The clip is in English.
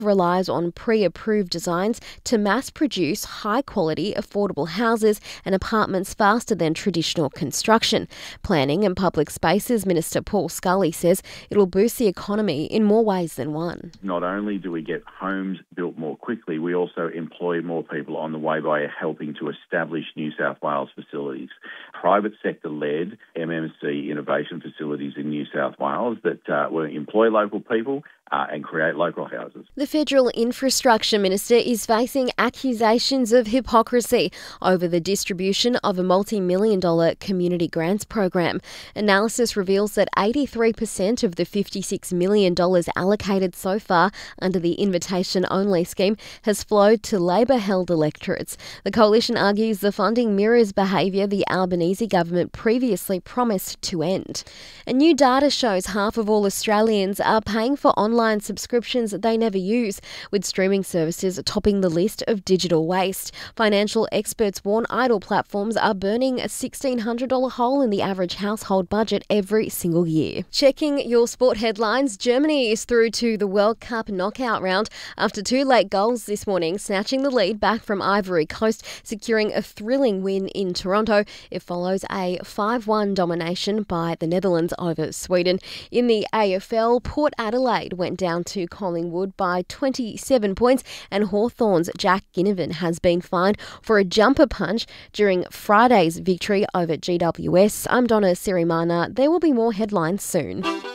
relies on pre-approved designs to mass-produce high-quality, affordable houses and apartments faster than traditional construction. Planning and Public Spaces Minister Paul Scully says it'll boost the economy in more ways than one. Not only do we get homes built more quickly, we also employ more people on the way by helping to establish New South Wales facilities. Private sector-led MMC innovation facilities in New South Wales that will employ local people and create local houses. The Federal Infrastructure Minister is facing accusations of hypocrisy over the distribution of a multi-million-dollar community grants program. Analysis reveals that 83% of the $56 million allocated so far under the invitation-only scheme has flowed to Labor-held electorates. The coalition argues the funding mirrors behaviour the Albanese government previously promised to end. And new data shows half of all Australians are paying for online subscriptions they never use, with streaming services topping the list of digital waste. Financial experts warn idle platforms are burning a $1,600 hole in the average household budget every single year. Checking your sport headlines, Germany is through to the World Cup knockout round after 2 late goals this morning, snatching the lead back from Ivory Coast, securing a thrilling win in Toronto. It follows a 5-1 domination by the Netherlands over Sweden. In the AFL, Port Adelaide went down to Collingwood by 27 points, and Hawthorn's Jack Ginnivan has been fined for a jumper punch during Friday's victory over GWS. I'm Donna Sirimana. There will be more headlines soon.